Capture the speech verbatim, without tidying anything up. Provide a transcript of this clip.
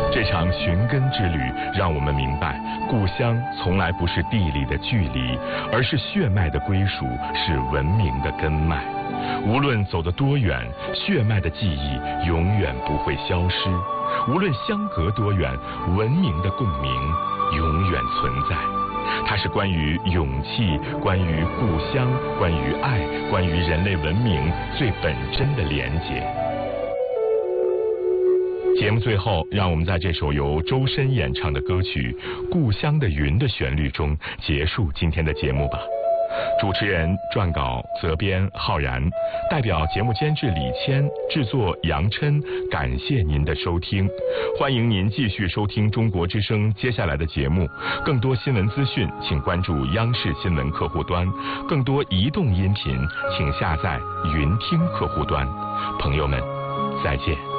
这场寻根之旅让我们明白，故乡从来不是地理的距离，而是血脉的归属，是文明的根脉。无论走得多远，血脉的记忆永远不会消失；无论相隔多远，文明的共鸣永远存在。它是关于勇气，关于故乡，关于爱，关于人类文明最本真的连结。节目最后，让我们在这首由周深演唱的歌曲《故乡的云》的旋律中结束今天的节目吧。主持人、撰稿、责编浩然，代表节目监制李谦，制作杨琛，感谢您的收听。欢迎您继续收听中国之声接下来的节目。更多新闻资讯，请关注央视新闻客户端；更多移动音频，请下载云听客户端。朋友们，再见。